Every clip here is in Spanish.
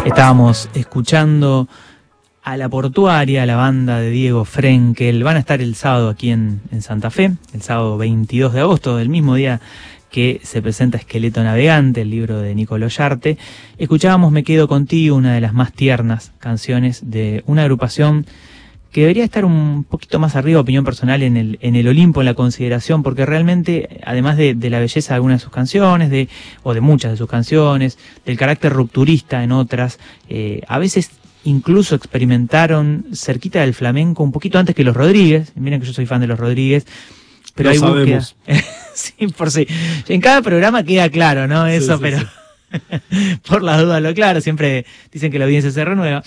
Estábamos escuchando a La Portuaria, la banda de Diego Frenkel. Van a estar el sábado aquí en Santa Fe, el sábado 22 de agosto, del mismo día que se presenta Esqueleto Navegante, el libro de Nicolò Llarte. Escuchábamos Me Quedo Contigo, una de las más tiernas canciones de una agrupación que debería estar un poquito más arriba, opinión personal, en el Olimpo, en la consideración, porque realmente, además de la belleza de algunas de sus canciones, o de muchas de sus canciones, del carácter rupturista en otras, a veces incluso experimentaron cerquita del flamenco un poquito antes que los Rodríguez. Miren que yo soy fan de los Rodríguez, pero hay búsqueda. Sí, por sí. En cada programa queda claro, ¿no? Eso, sí, pero... Sí. Por la duda, claro, siempre dicen que la audiencia se renueva,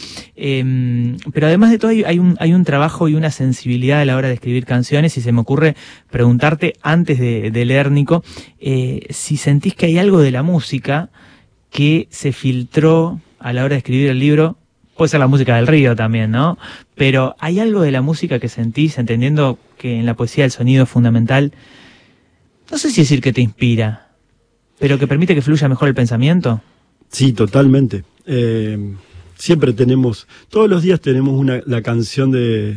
pero además de todo hay un trabajo y una sensibilidad a la hora de escribir canciones, y se me ocurre preguntarte antes de leer, Nico, si sentís que hay algo de la música que se filtró a la hora de escribir el libro. Puede ser la música del río también, ¿no? Pero ¿hay algo de la música que sentís, entendiendo que en la poesía el sonido es fundamental? No sé si decir que te inspira, pero que permite que fluya mejor el pensamiento. Sí, totalmente. Siempre tenemos, todos los días tenemos la canción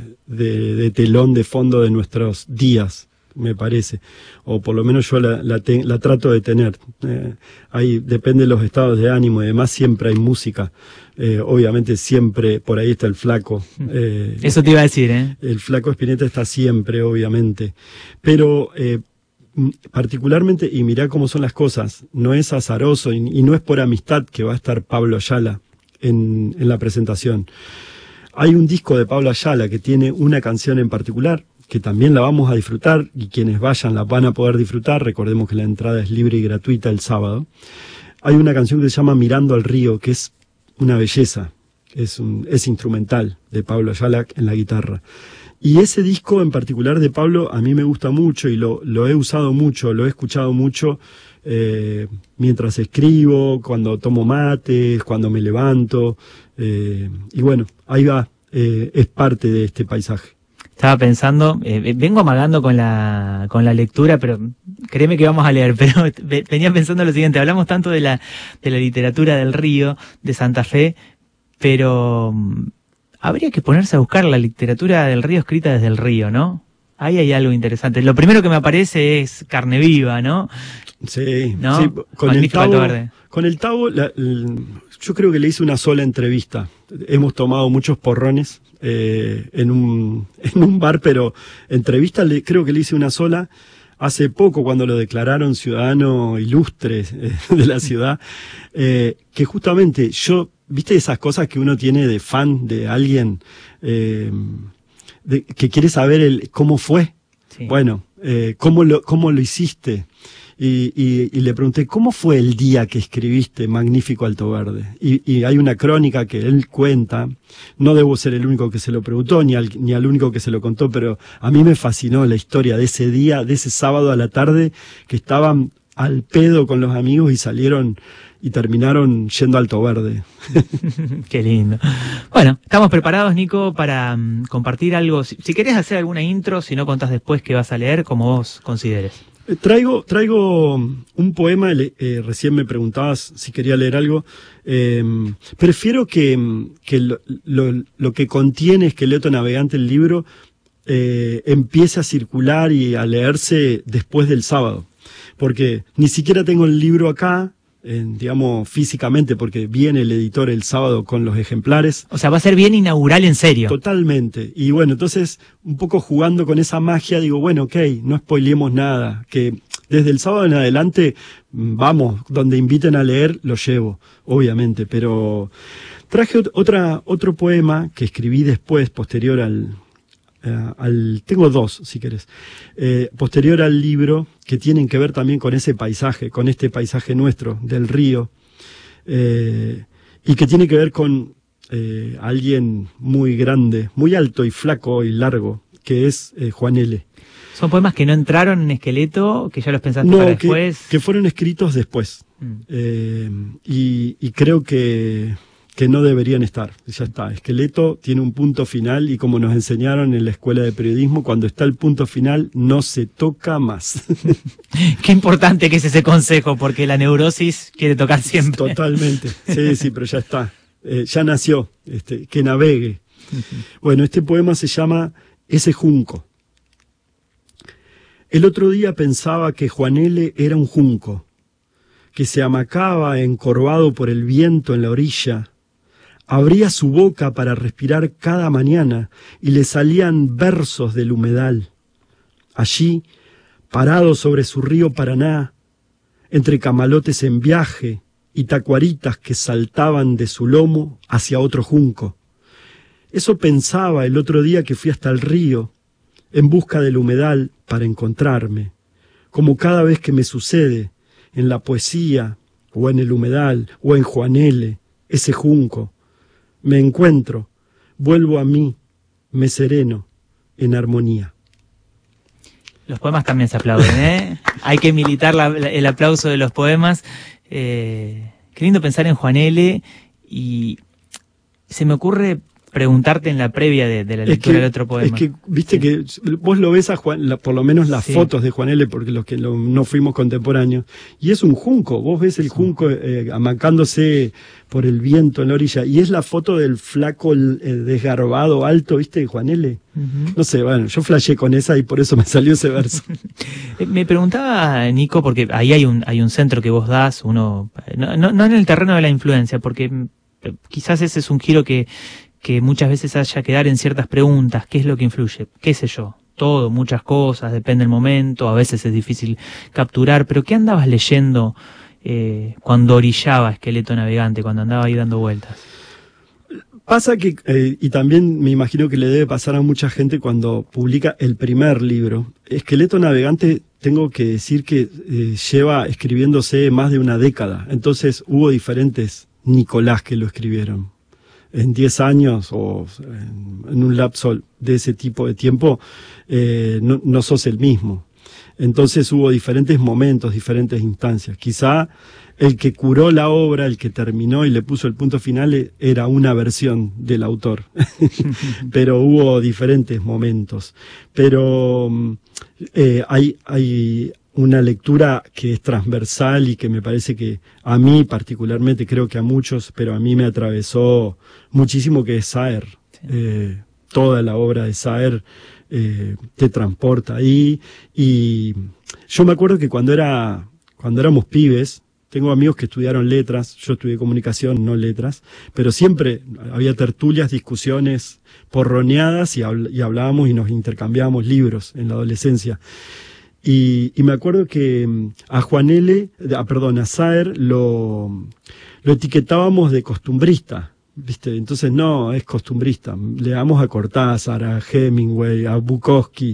de telón de fondo de nuestros días, me parece. O por lo menos yo la trato de tener. Ahí depende de los estados de ánimo y demás, siempre hay música. Obviamente siempre, por ahí está el Flaco. Eso te iba a decir, ¿eh? El Flaco Spinetta está siempre, obviamente. Pero... particularmente, y mirá cómo son las cosas, no es azaroso y no es por amistad que va a estar Pablo Ayala en la presentación. Hay un disco de Pablo Ayala que tiene una canción en particular que también la vamos a disfrutar, y quienes vayan la van a poder disfrutar. Recordemos que la entrada es libre y gratuita el sábado. Hay una canción que se llama Mirando al Río, que es una belleza, es instrumental, de Pablo Ayala en la guitarra. Y ese disco en particular de Pablo a mí me gusta mucho, y lo he usado mucho, lo he escuchado mucho mientras escribo, cuando tomo mates, cuando me levanto, y bueno, ahí va, es parte de este paisaje. Estaba pensando, vengo amagando con la lectura, pero créeme que vamos a leer, pero venía pensando lo siguiente: hablamos tanto de la literatura del río, de Santa Fe, pero... habría que ponerse a buscar la literatura del río escrita desde el río, ¿no? Ahí hay algo interesante. Lo primero que me aparece es Carne Viva, ¿no? Sí, ¿no? Sí, con el Tavo, yo creo que le hice una sola entrevista. Hemos tomado muchos porrones en un bar, pero entrevista creo que le hice una sola. Hace poco, cuando lo declararon ciudadano ilustre de la ciudad, que justamente yo... ¿Viste esas cosas que uno tiene de fan de alguien que quiere saber cómo fue? Sí. Bueno, ¿cómo lo hiciste? Y le pregunté, ¿cómo fue el día que escribiste Magnífico Alto Verde? Y hay una crónica que él cuenta, no debo ser el único que se lo preguntó, ni al único que se lo contó, pero a mí me fascinó la historia de ese día, de ese sábado a la tarde, que estaban al pedo con los amigos y salieron... y terminaron yendo a Alto Verde. Qué lindo. Bueno, estamos preparados, Nico, para compartir algo. Si querés hacer alguna intro, si no contás después qué vas a leer, como vos consideres. Traigo un poema, recién me preguntabas si quería leer algo. Prefiero que lo que contiene Esqueleto Navegante, el libro, empiece a circular y a leerse después del sábado. Porque ni siquiera tengo el libro acá, digamos, físicamente, porque viene el editor el sábado con los ejemplares. O sea, va a ser bien inaugural, en serio. Totalmente. Y bueno, entonces, un poco jugando con esa magia, digo, bueno, ok, no spoileemos nada, que desde el sábado en adelante, vamos, donde inviten a leer, lo llevo, obviamente. Pero traje otro poema que escribí después, posterior tengo dos, si querés, posterior al libro, que tienen que ver también con ese paisaje, con este paisaje nuestro, del río, y que tiene que ver con alguien muy grande, muy alto y flaco y largo, que es Juan L. ¿Son poemas que no entraron en Esqueleto, que ya los pensaste para después? Que fueron escritos después, y creo que no deberían estar. Ya está, Esqueleto tiene un punto final, y como nos enseñaron en la escuela de periodismo, cuando está el punto final no se toca más. Qué importante que es ese consejo, porque la neurosis quiere tocar siempre. Totalmente, sí, pero ya está. ya nació, que navegue. Bueno, este poema se llama Ese junco. El otro día pensaba que Juan L. era un junco, que se amacaba encorvado por el viento en la orilla, abría su boca para respirar cada mañana y le salían versos del humedal. Allí, parado sobre su río Paraná, entre camalotes en viaje y tacuaritas que saltaban de su lomo hacia otro junco. Eso pensaba el otro día que fui hasta el río, en busca del humedal para encontrarme, como cada vez que me sucede, en la poesía, o en el humedal, o en Juan L., ese junco. Me encuentro, vuelvo a mí, me sereno, en armonía. Los poemas también se aplauden, ¿eh? Hay que militar el aplauso de los poemas. Qué lindo pensar en Juan L. Y se me ocurre preguntarte en la previa de la lectura del otro poema. Es que, viste que vos lo ves a Juan, por lo menos las fotos de Juan L., porque los que no fuimos contemporáneos, y es un junco, vos ves el junco amacándose por el viento en la orilla, y es la foto del flaco desgarbado, alto, viste, de Juan L. No sé, bueno, yo flasheé con esa y por eso me salió ese verso. Me preguntaba, Nico, porque ahí hay un centro que vos das, no en el terreno de la influencia, porque quizás ese es un giro que muchas veces haya que dar en ciertas preguntas. ¿Qué es lo que influye? ¿Qué sé yo? Todo, muchas cosas, depende del momento, a veces es difícil capturar, pero ¿qué andabas leyendo cuando orillaba Esqueleto Navegante, cuando andaba ahí dando vueltas? Pasa que, y también me imagino que le debe pasar a mucha gente cuando publica el primer libro, Esqueleto Navegante, tengo que decir que lleva escribiéndose más de una década, entonces hubo diferentes Nicolás que lo escribieron. En 10 años o en un lapso de ese tipo de tiempo, no sos el mismo. Entonces hubo diferentes momentos, diferentes instancias. Quizá el que curó la obra, el que terminó y le puso el punto final, era una versión del autor. Pero hubo diferentes momentos. Pero hay una lectura que es transversal y que me parece que a mí particularmente, creo que a muchos, pero a mí me atravesó muchísimo, que es Saer. Sí. Toda la obra de Saer te transporta ahí. Y yo me acuerdo que cuando éramos pibes, tengo amigos que estudiaron letras, yo estudié comunicación, no letras, pero siempre había tertulias, discusiones porroneadas y hablábamos y nos intercambiábamos libros en la adolescencia. Y me acuerdo que a Juan L., a Saer lo etiquetábamos de costumbrista, ¿viste? Entonces no, es costumbrista. Le damos a Cortázar, a Hemingway, a Bukowski,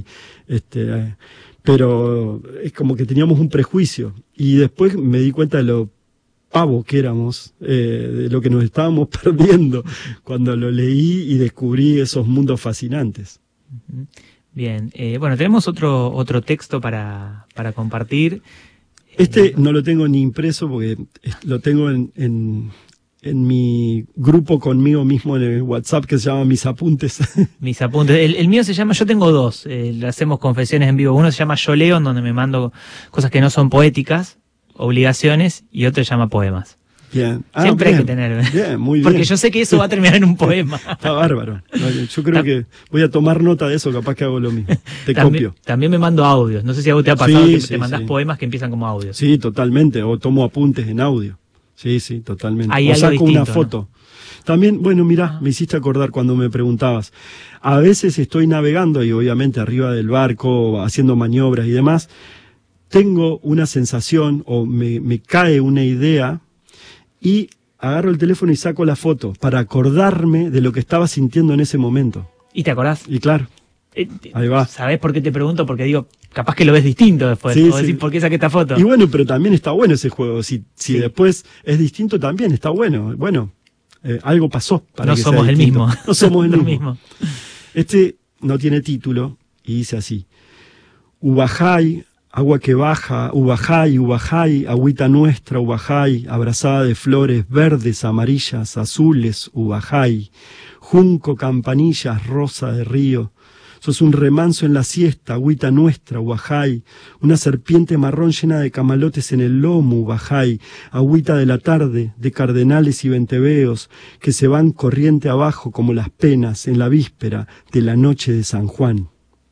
pero es como que teníamos un prejuicio. Y después me di cuenta de lo pavo que éramos, de lo que nos estábamos perdiendo cuando lo leí y descubrí esos mundos fascinantes. Bien, bueno, tenemos otro texto para compartir. No lo tengo ni impreso porque lo tengo en mi grupo conmigo mismo en el WhatsApp, que se llama Mis Apuntes. Mis Apuntes. El mío se llama, yo tengo dos, hacemos confesiones en vivo. Uno se llama Yo Leo, en donde me mando cosas que no son poéticas, obligaciones, y otro se llama Poemas. Bien. Siempre bien. Hay que tener. Bien, muy bien. Porque yo sé que eso va a terminar en un poema. Está bárbaro. Yo creo que voy a tomar nota de eso, capaz que hago lo mismo. Copio. También me mando audios. No sé si a vos te ha pasado que te mandás poemas que empiezan como audios. Sí, totalmente. O tomo apuntes en audio. Sí, totalmente. Hay o saco distinto, una foto. ¿No? También, bueno, mirá, me hiciste acordar cuando me preguntabas. A veces estoy navegando y obviamente arriba del barco, haciendo maniobras y demás, tengo una sensación o me cae una idea y agarro el teléfono y saco la foto para acordarme de lo que estaba sintiendo en ese momento. ¿Y te acordás? Y claro, ahí va. ¿Sabés por qué te pregunto? Porque digo, capaz que lo ves distinto después. Sí, o decís, ¿por qué saqué esta foto? Y bueno, pero también está bueno ese juego. Si después es distinto, también está bueno. Bueno, algo pasó para que sea distinto. No somos el mismo. No tiene título y dice así: Ubajay, agua que baja, Ubajay, Ubajay, agüita nuestra, Ubajay, abrazada de flores verdes, amarillas, azules, Ubajay, junco, campanillas, rosa de río, Sos un remanso en la siesta, agüita nuestra, Guajay. Una serpiente marrón llena de camalotes en el lomo, Guajay. Agüita de la tarde, de cardenales y venteveos, que se van corriente abajo como las penas en la víspera de la noche de San Juan.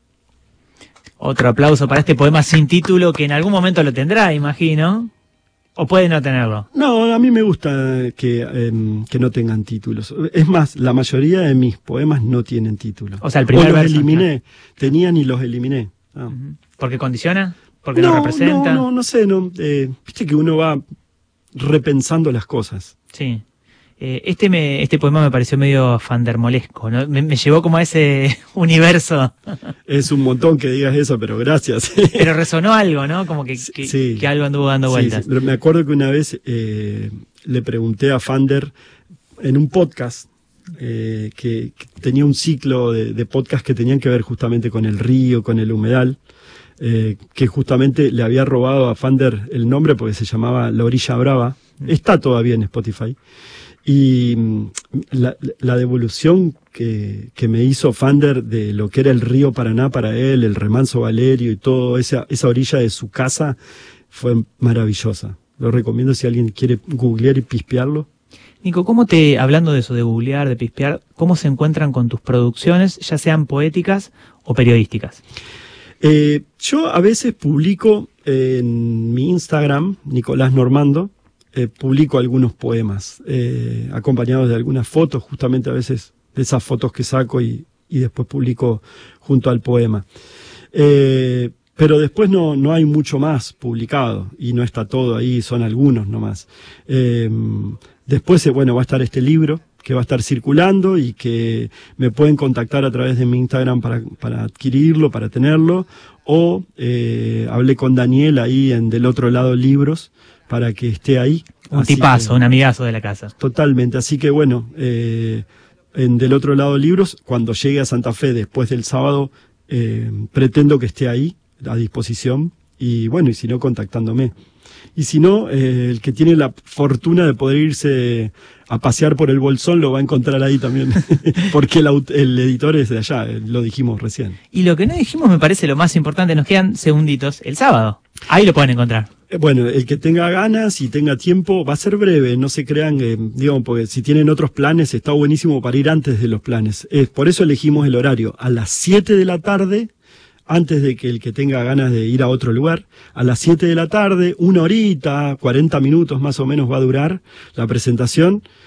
Otro aplauso para este poema sin título, que en algún momento lo tendrá, imagino. ¿O puede no tenerlo? No, a mí me gusta que no tengan títulos. Es más, la mayoría de mis poemas no tienen título. O sea, el primer los verso, eliminé. Tenían y los eliminé. Ah. ¿Porque condiciona? ¿Porque no representa? No sé. Viste que uno va repensando las cosas. Sí. Este poema me pareció medio fandermolesco, ¿no? Me llevó como a ese universo. Es un montón que digas eso, pero gracias. Pero resonó algo, ¿no? Como que algo anduvo dando vueltas. Sí. Pero me acuerdo que una vez le pregunté a Fander en un podcast que tenía un ciclo de podcast que tenían que ver justamente con el río, con el humedal, que justamente le había robado a Fander el nombre porque se llamaba La Orilla Brava. Está todavía en Spotify. Y la devolución que me hizo Fander de lo que era el río Paraná para él, el remanso Valerio y toda esa orilla de su casa fue maravillosa. Lo recomiendo si alguien quiere googlear y pispearlo. Nico, hablando de eso, de googlear, de pispear, ¿cómo se encuentran con tus producciones, ya sean poéticas o periodísticas? Yo a veces publico en mi Instagram, Nicolás Normando, publico algunos poemas, acompañados de algunas fotos, justamente a veces de esas fotos que saco y después publico junto al poema. Pero después no hay mucho más publicado y no está todo ahí, son algunos nomás. Después, va a estar este libro que va a estar circulando y que me pueden contactar a través de mi Instagram para adquirirlo, para tenerlo, o hablé con Daniel ahí en Del Otro Lado Libros para que esté ahí. Un tipazo, un amigazo de la casa. Totalmente, así que en Del Otro Lado Libros, cuando llegue a Santa Fe después del sábado, pretendo que esté ahí a disposición y si no, contactándome. Y si no, el que tiene la fortuna de poder irse a pasear por el Bolsón lo va a encontrar ahí también, porque el editor es de allá, lo dijimos recién. Y lo que no dijimos me parece lo más importante, nos quedan segunditos, el sábado. Ahí lo pueden encontrar. El que tenga ganas y tenga tiempo, va a ser breve, no se crean, porque si tienen otros planes, está buenísimo para ir antes de los planes. Por eso elegimos el horario, a las 7 de la tarde, antes de que el que tenga ganas de ir a otro lugar, a las 7 de la tarde, 1 horita, 40 minutos más o menos va a durar la presentación.